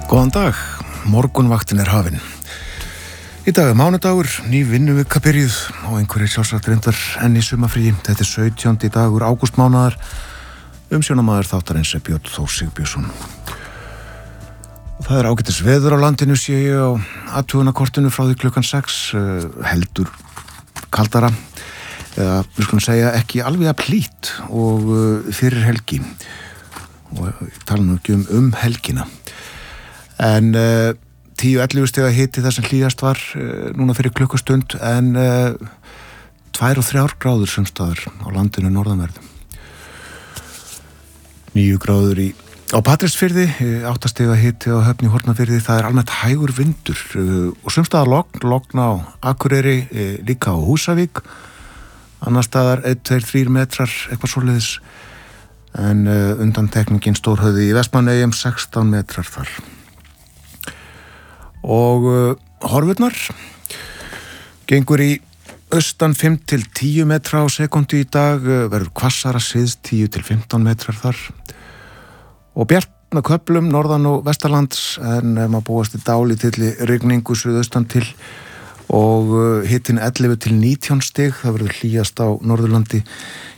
Góðan dag, morgunvaktin hafin. Í dag mánudagur, ný vinnuvika byrjuð og einhverjir sjálfsagt reyndar enn í sumafríi. Þetta 17. dagur ágústmánaðar. Umsjónamaður þáttarins Björn Þór Sigbjörnsson. Það ágætis veður á landinu, sé ég á athugunarkortinu frá því klukkan 6, heldur kaldara, eða við skulum segja ekki alveg að plít og fyrir helgi. Og tala nú ekki helgina. En 10-11 stiga hiti það sem hlýjast var núna fyrir klukkustund, en 2 og 3 gráður sumstaðar á landinu norðanverðu. 9 gráður á Patreksfirði, 8 stiga hiti á Höfn í Hornafirði. Það almennt hægur vindur og sumstaðar logn á Akureyri, líka á Húsavík. Annars staðar 1-2-3 metrar, eitthvað svoleiðis. En undantekningin Stórhöfði í Vestmannaeyjum, 16 metrar þar. Og horfurnar gengur í austan 5-10 metra á sekundu í dag, verður hvassara syðst 10-15 metrar þar og bjart með köflum norðan og vestanlands, en maður búast í dálítilli rigningu suðaustan til og hitinn 11-19 stig. Það verður hlýjast á Norðurlandi